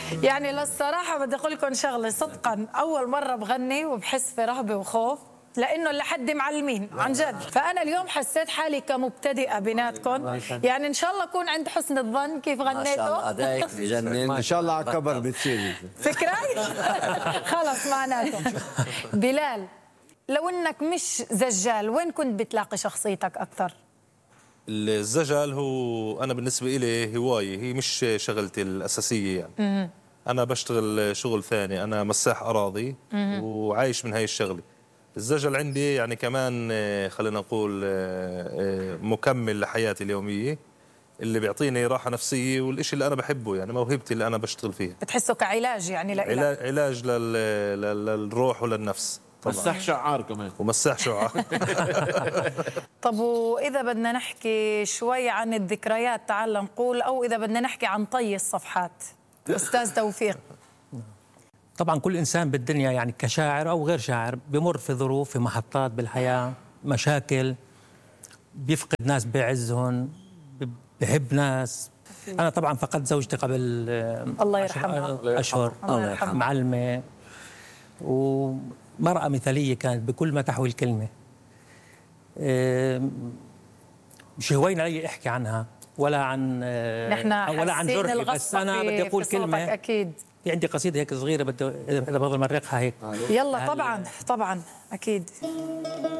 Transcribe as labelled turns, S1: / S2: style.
S1: يعني للصراحة بدي أقول لكم شغلة صدقا، أول مرة بغني وبحس في رهبة وخوف، لأنه لحد معلمين عن جد. فأنا اليوم حسيت حالي كمبتدئة بيناتكم، يعني إن شاء الله أكون عند حسن الظن كيف
S2: ما شاء الله
S1: غنيتوا.
S2: أدائك بجنن
S3: ان شاء الله على كبر بتصير.
S1: فكراي خلص معناته. بلال، لو إنك مش زجال وين كنت بتلاقي شخصيتك أكثر؟
S4: الزجل هو أنا بالنسبة إلي هواية، هي مش شغلتي الأساسية يعني. أنا بشتغل شغل ثاني، أنا مساح أراضي وعايش من هاي الشغلة. الزجل عندي يعني كمان خلينا نقول مكمل لحياتي اليومية، اللي بيعطيني راحة نفسية والإشي اللي أنا بحبه، يعني موهبتي اللي أنا بشتغل فيها.
S1: بتحسه كعلاج يعني لإلك؟
S4: علاج للروح وللنفس طبعا.
S3: مساح شعار كمان.
S4: ومساح شعار.
S1: طب وإذا بدنا نحكي شوي عن الذكريات تعال نقول، أو إذا بدنا نحكي عن طي الصفحات، أستاذ توفيق.
S5: طبعا كل إنسان بالدنيا يعني كشاعر أو غير شاعر بمر في ظروف، في محطات بالحياة، مشاكل، بيفقد ناس بيعزهم، بحب ناس. أنا طبعا فقدت زوجتي قبل
S1: الله يرحمها.
S5: أشهر،
S1: الله يرحمها.
S5: معلمة ومرأة مثالية كانت بكل ما تحوي الكلمة. مش هوين علي أحكي عنها ولا عن ولا عن جرحي، بس أنا بدي أقول كلمة.
S1: أكيد
S5: في عندي قصيدة هيك صغيرة بدي أمرقها هيك.
S1: يلا طبعا طبعا أكيد.